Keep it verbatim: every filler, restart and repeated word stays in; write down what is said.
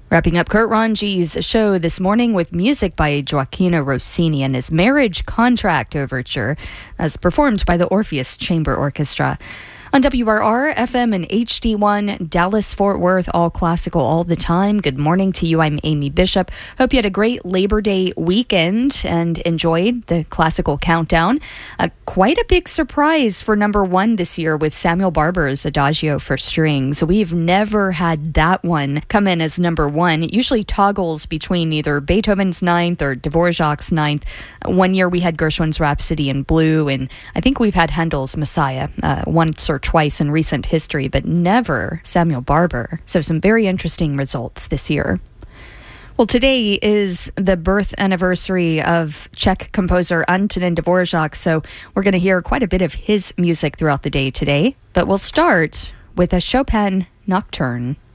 Wrapping up Kurt Ranji's show this morning with music by Gioacchino Rossini and his Marriage Contract Overture, as performed by the Orpheus Chamber Orchestra. On W R R, F M and H D one, Dallas-Fort Worth, all classical all the time. Good morning to you. I'm Amy Bishop. Hope you had a great Labor Day weekend and enjoyed the classical countdown. Uh, quite a big surprise for number one this year with Samuel Barber's Adagio for Strings. We've never had that one come in as number one. It usually toggles between either Beethoven's Ninth or Dvorak's Ninth. One year we had Gershwin's Rhapsody in Blue, and I think we've had Handel's Messiah uh, once or twice in recent history, but never Samuel Barber. So some very interesting results this year. Well, today is the birth anniversary of Czech composer Antonín Dvořák, so we're going to hear quite a bit of his music throughout the day today. But we'll start with a Chopin Nocturne.